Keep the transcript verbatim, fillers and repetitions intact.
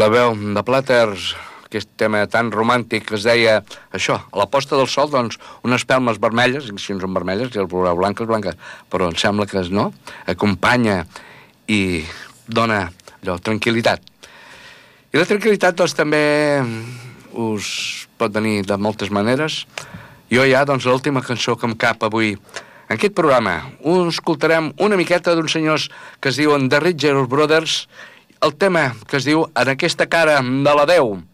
la veu de Platters, aquest tema tan romàntic que es deia això, a la posta del sol, doncs, unes espelmes vermelles, si no són vermelles, i el veureu blanques, blanques, però em sembla que no, acompanya i dona allò, tranquil·litat. I la tranquil·litat, doncs, també us pot venir de moltes maneres. Jo ja, doncs, l'última cançó que em cap avui en aquest programa, us escoltarem una miqueta d'uns senyors que es diuen The Ridgers Brothers, el tema que es diu En aquesta cara de la Déu.